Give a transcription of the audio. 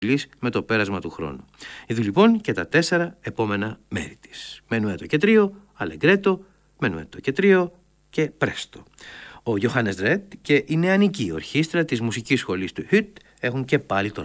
με το πέρασμα του χρόνου. Είδου λοιπόν και τα 4 επόμενα μέρη της. Μενουέτο και τρίο, αλεγκρέτο, μενουέτο και τρίο και πρέστο. Ο Johannes Drett και η νεανική ορχήστρα της μουσικής σχολής του Hütt έχουν και πάλι τον